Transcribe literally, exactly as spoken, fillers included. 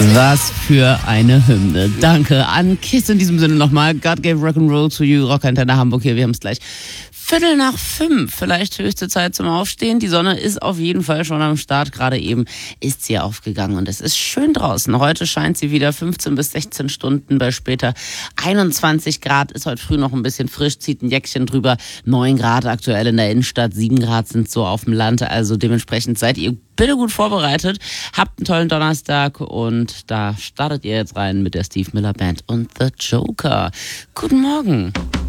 Was für eine Hymne. Danke an Kiss in diesem Sinne nochmal. God gave Rock'n'Roll to you, Rockantenne Hamburg hier. Wir haben es gleich Viertel nach fünf. Vielleicht höchste Zeit zum Aufstehen. Die Sonne ist auf jeden Fall schon am Start. Gerade eben ist sie aufgegangen und es ist schön draußen. Heute scheint sie wieder fünfzehn bis sechzehn Stunden, bei später einundzwanzig Grad. Ist heute früh noch ein bisschen frisch, zieht ein Jäckchen drüber. neun Grad aktuell in der Innenstadt, sieben Grad sind so auf dem Land. Also dementsprechend seid ihr bitte gut vorbereitet. Habt einen tollen Donnerstag und da startet ihr jetzt rein mit der Steve Miller Band und The Joker. Guten Morgen.